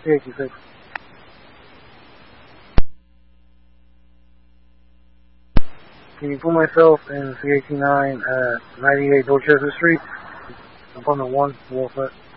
386. Can you put myself in 389 at 98 Dorchester Street, apartment 1, Wolfett?